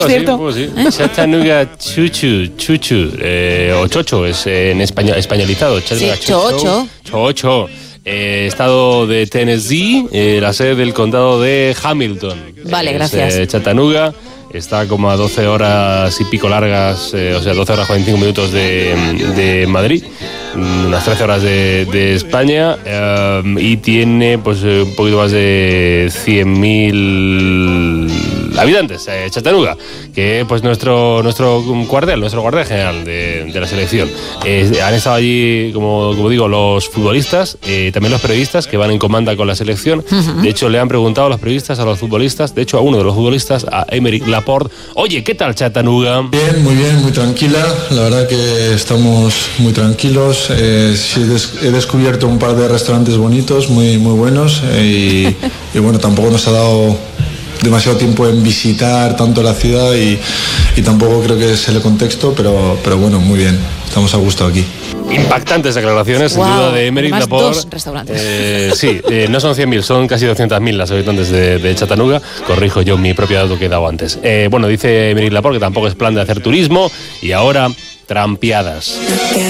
¿Cierto? Pues sí. Chattanooga Chuchu, o Chocho, es en españolizado. Chattanooga Chocho. Estado de Tennessee, la sede del condado de Hamilton. Vale, gracias. Chattanooga. Está como a 12 horas y pico largas, 12 horas 45 minutos de Madrid, unas 13 horas de España, y tiene pues un poquito más de 100.000 habitantes, Chattanooga, que pues nuestro cuartel general de la selección. Han estado allí, como digo, los futbolistas, también los periodistas que van en comanda con la selección. De hecho, le han preguntado a los periodistas, a los futbolistas, de hecho a uno de los futbolistas, a Aymeric Laporte, oye, ¿qué tal Chattanooga? Bien, muy bien, muy tranquila, la verdad que estamos muy tranquilos. Sí, he descubierto un par de restaurantes bonitos, muy buenos, y bueno, tampoco nos ha dado demasiado tiempo en visitar tanto la ciudad y tampoco creo que es el contexto, pero bueno, muy bien, estamos a gusto aquí. Impactantes declaraciones, sin duda, de Aymeric Laporte. 2 restaurantes. Sí, no son 100.000, son casi 200.000 las habitantes de Chattanooga. Corrijo yo mi propio dato que he dado antes. Bueno, dice Aymeric Laporte que tampoco es plan de hacer turismo y ahora trampeadas.